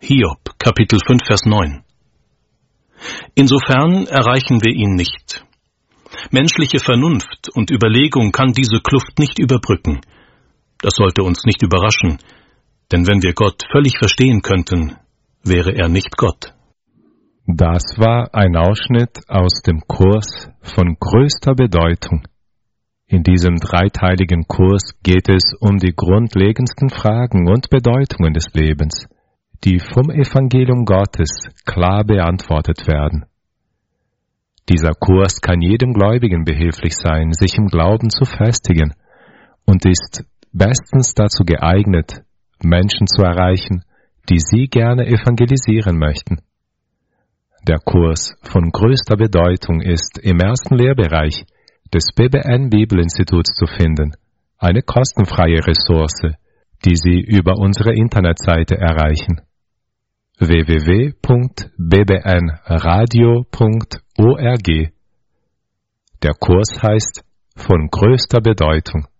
Hiob, Kapitel 5, Vers 9. Insofern erreichen wir ihn nicht. Menschliche Vernunft und Überlegung kann diese Kluft nicht überbrücken. Das sollte uns nicht überraschen, denn wenn wir Gott völlig verstehen könnten, wäre er nicht Gott. Das war ein Ausschnitt aus dem Kurs von größter Bedeutung. In diesem dreiteiligen Kurs geht es um die grundlegendsten Fragen und Bedeutungen des Lebens, die vom Evangelium Gottes klar beantwortet werden. Dieser Kurs kann jedem Gläubigen behilflich sein, sich im Glauben zu festigen und ist bestens dazu geeignet, Menschen zu erreichen, die Sie gerne evangelisieren möchten. Der Kurs von größter Bedeutung ist im ersten Lehrbereich des BBN Bibelinstituts zu finden, eine kostenfreie Ressource, die Sie über unsere Internetseite erreichen. www.bbnradio.org. Der Kurs heißt von größter Bedeutung.